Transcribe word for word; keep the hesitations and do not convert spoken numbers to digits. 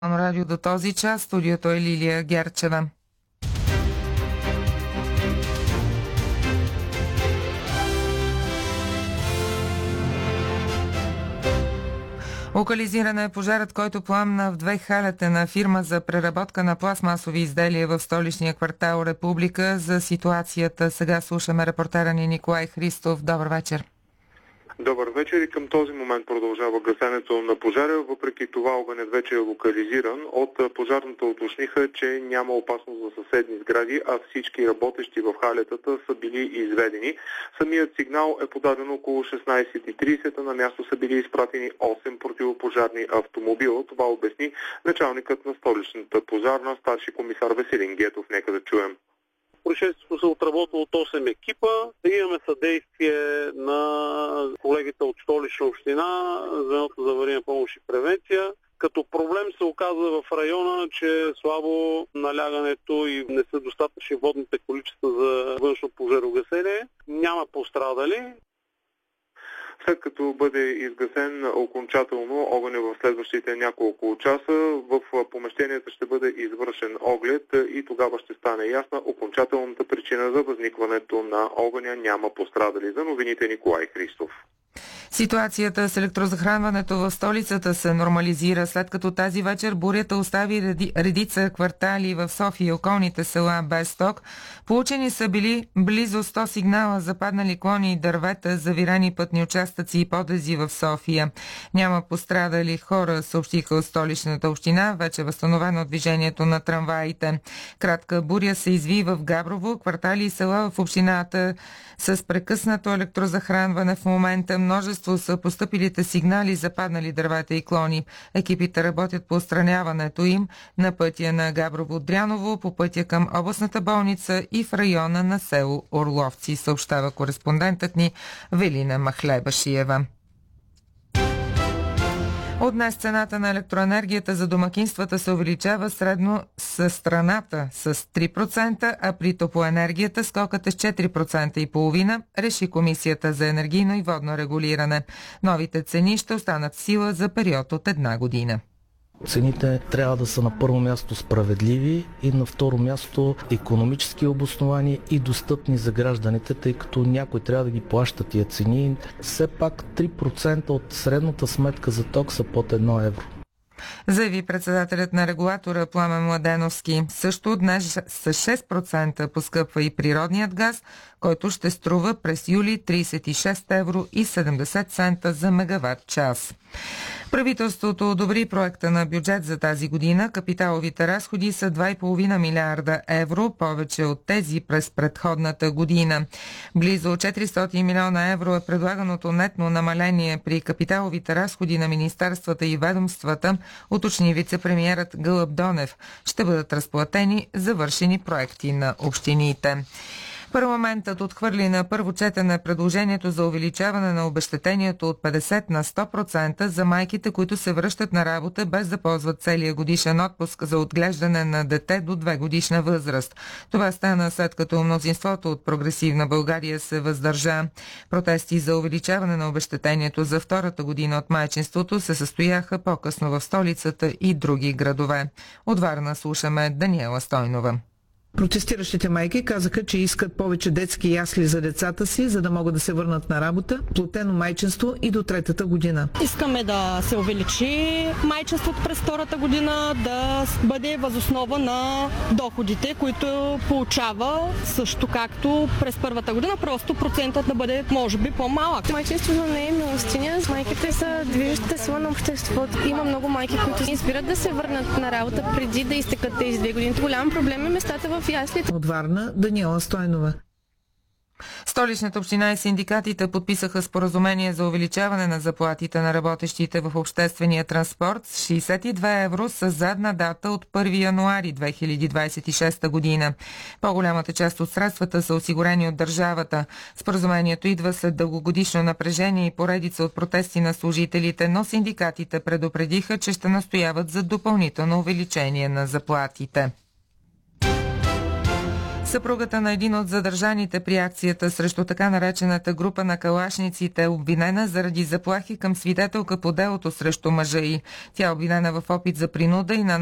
Радио до този час. Студиото е Лилия Герчева. Локализиран е пожарът, който пламна в две халета на фирма за преработка на пластмасови изделия в столичния квартал Република. За ситуацията сега слушаме репортера ни Николай Христов. Добър вечер. Добър вечер и към този момент продължава гасенето на пожара. Въпреки това огънят вече е локализиран. От пожарната уточниха, че няма опасност за съседни сгради, а всички работещи в халетата са били изведени. Самият сигнал е подаден около шестнайсет и трийсет. На място са били изпратени осем противопожарни автомобила. Това обясни началникът на столичната пожарна, старши комисар Веселин Гетов. Нека да чуем. Происшествието се отработва от осем екипа. Имаме съдействие на колегите от Столична община, звеното за аварийна помощ и превенция. Като проблем се оказа в района, че е слабо налягането и не са достатъчни водните количества за външно пожарогасение. Няма пострадали. След като бъде изгасен окончателно огъня в следващите няколко часа, в помещенията ще бъде извършен оглед и тогава ще стане ясна окончателната причина за възникването на огъня. Няма пострадали. За новините Николай Христов. Ситуацията с електрозахранването в столицата се нормализира, след като тази вечер бурята остави реди, редица квартали в София и околните села без ток. Получени са били близо сто сигнала за паднали клони и дървета, завирани пътни участъци и подлези в София. Няма пострадали хора, съобщиха от столичната община. Вече възстановено движението на трамваите. Кратка буря се изви в Габрово, квартали и села в общината с прекъснато електрозахранване в момента. Множество са постъпилите сигнали за паднали дървета и клони. Екипите работят по отстраняването им на пътя на Габрово-Дряново, по пътя към областната болница и в района на село Орловци, съобщава кореспондентът ни Велина Махлебашиева. От днес цената на електроенергията за домакинствата се увеличава средно с страната с три процента, а при топлоенергията скокът е с четири процента и половина, реши Комисията за енергийно и водно регулиране. Новите цени ще останат в сила за период от една година. Цените трябва да са на първо място справедливи и на второ място икономически обосновани и достъпни за гражданите, тъй като някой трябва да ги плаща тия цени. Все пак три процента от средната сметка за ток са под едно евро. Заяви председателят на регулатора Пламен Младеновски. Също днес с шест процента поскъпва и природният газ, който ще струва през юли трийсет и шест евро и седемдесет цента за мегаватт час. Правителството одобри проекта на бюджет за тази година. Капиталовите разходи са два и половина милиарда евро, повече от тези през предходната година. Близо четиристотин милиона евро е предлаганото нетно намаление при капиталовите разходи на министерствата и ведомствата, уточни вице-премиерът Гълъб Донев. Ще бъдат разплатени завършени проекти на общините. Парламентът отхвърли на първо четене предложението за увеличаване на обезщетението от петдесет на сто процента за майките, които се връщат на работа без да ползват целия годишен отпуск за отглеждане на дете до две годишна възраст. Това стана след като мнозинството от Прогресивна България се въздържа. Протести за увеличаване на обезщетението за втората година от майчинството се състояха по-късно в столицата и други градове. От Варна слушаме Даниела Стойнова. Протестиращите майки казаха, че искат повече детски ясли за децата си, за да могат да се върнат на работа, платено майчинство и до третата година. Искаме да се увеличи майчинството през втората година, да бъде възоснова на доходите, които получава, също както през първата година, просто процентът да бъде може би по-малък. Майчинството не е милостиня. Майките са движещата сила на обществото. Има много майки, които избират да се върнат на работа преди да изтекат тези две години. Голям проблем е местата в яслите. От Варна Даниела Стойнова. Столичната община и синдикатите подписаха споразумение за увеличаване на заплатите на работещите в обществения транспорт с шейсет и две евро с задна дата от първи януари две хиляди двадесет и шеста година. По-голямата част от средствата са осигурени от държавата. Споразумението идва след дългогодишно напрежение и поредица от протести на служителите, но синдикатите предупредиха, че ще настояват за допълнително увеличение на заплатите. Съпругата на един от задържаните при акцията срещу така наречената група на калашниците е обвинена заради заплахи към свидетелка по делото срещу мъжа й. Тя е обвинена в опит за принуда и на